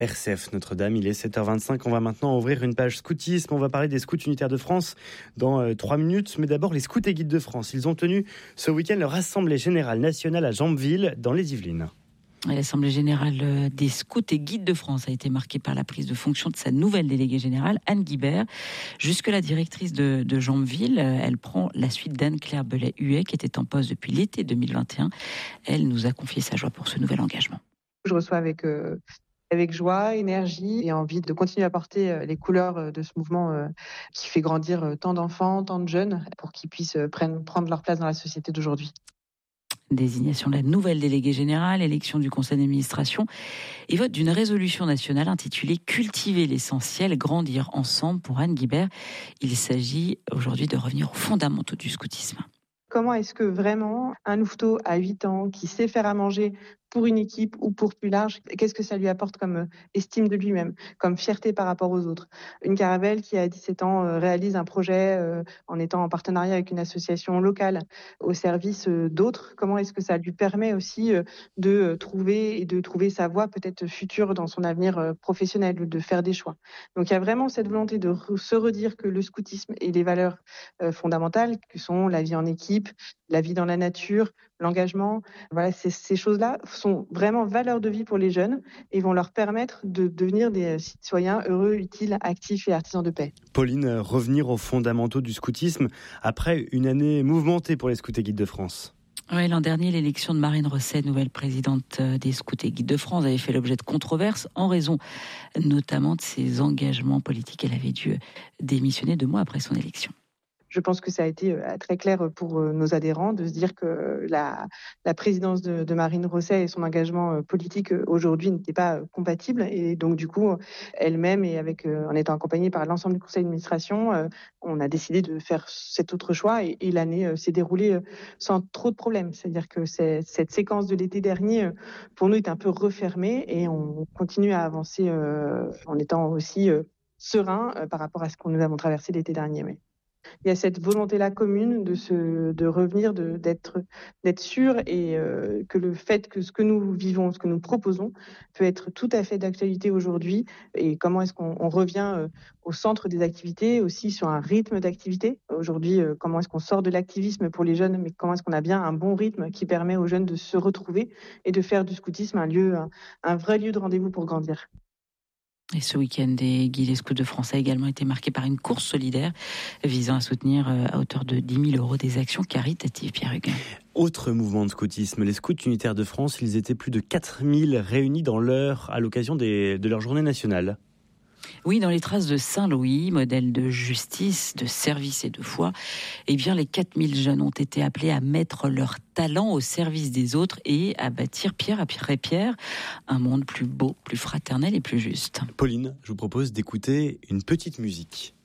RCF Notre-Dame, il est 7h25. On va maintenant ouvrir une page scoutisme. On va parler des scouts unitaires de France dans 3 minutes. Mais d'abord, les scouts et guides de France. Ils ont tenu ce week-end leur assemblée générale nationale à Jambeville, dans les Yvelines. L'Assemblée générale des scouts et guides de France a été marquée par la prise de fonction de sa nouvelle déléguée générale, Anne Guibert. Jusque-là directrice de Jambeville, elle prend la suite d'Anne-Claire Belay-Huet, qui était en poste depuis l'été 2021. Elle nous a confié sa joie pour ce nouvel engagement. Je reçois avec joie, énergie et envie de continuer à porter les couleurs de ce mouvement qui fait grandir tant d'enfants, tant de jeunes, pour qu'ils puissent prendre leur place dans la société d'aujourd'hui. Désignation de la nouvelle déléguée générale, élection du conseil d'administration et vote d'une résolution nationale intitulée « Cultiver l'essentiel, grandir ensemble » pour Anne Guibert. Il s'agit aujourd'hui de revenir aux fondamentaux du scoutisme. Comment est-ce que vraiment un louveteau à 8 ans qui sait faire à manger pour une équipe ou pour plus large, qu'est-ce que ça lui apporte comme estime de lui-même, comme fierté par rapport aux autres? Une Caravelle qui à 17 ans réalise un projet en étant en partenariat avec une association locale au service d'autres, comment est-ce que ça lui permet aussi de trouver sa voie peut-être future dans son avenir professionnel ou de faire des choix? Donc il y a vraiment cette volonté de se redire que le scoutisme et les valeurs fondamentales que sont la vie en équipe, la vie dans la nature, l'engagement, voilà, ces choses-là sont vraiment valeurs de vie pour les jeunes et vont leur permettre de devenir des citoyens heureux, utiles, actifs et artisans de paix. Pauline, revenir aux fondamentaux du scoutisme après une année mouvementée pour les scouts et guides de France. Oui, l'an dernier, l'élection de Marine Rosset, nouvelle présidente des scouts et guides de France, avait fait l'objet de controverses en raison notamment de ses engagements politiques. Elle avait dû démissionner 2 mois après son élection. Je pense que ça a été très clair pour nos adhérents de se dire que la présidence de Marine Rosset et son engagement politique aujourd'hui n'étaient pas compatibles. Et donc, du coup, elle-même et en étant accompagnée par l'ensemble du conseil d'administration, on a décidé de faire cet autre choix et l'année s'est déroulée sans trop de problèmes. C'est-à-dire que cette séquence de l'été dernier, pour nous, est un peu refermée et on continue à avancer en étant aussi serein par rapport à ce que nous avons traversé l'été dernier. Oui. Il y a cette volonté-là commune de revenir, d'être sûr et que le fait que ce que nous vivons, ce que nous proposons, peut être tout à fait d'actualité aujourd'hui. Et comment est-ce qu'on revient au centre des activités, aussi sur un rythme d'activité. Aujourd'hui, comment est-ce qu'on sort de l'activisme pour les jeunes, mais comment est-ce qu'on a bien un bon rythme qui permet aux jeunes de se retrouver et de faire du scoutisme un vrai lieu de rendez-vous pour grandir. Et ce week-end, les guides et scouts de France a également été marqué par une course solidaire visant à soutenir à hauteur de 10 000 € des actions caritatives. Pierre Huguin. Autre mouvement de scoutisme, les scouts unitaires de France, ils étaient plus de 4 000 réunis dans l'Eure à l'occasion de leur journée nationale. Oui, dans les traces de Saint-Louis, modèle de justice, de service et de foi, eh bien, les 4000 jeunes ont été appelés à mettre leur talent au service des autres et à bâtir pierre après pierre un monde plus beau, plus fraternel et plus juste. Pauline, je vous propose d'écouter une petite musique.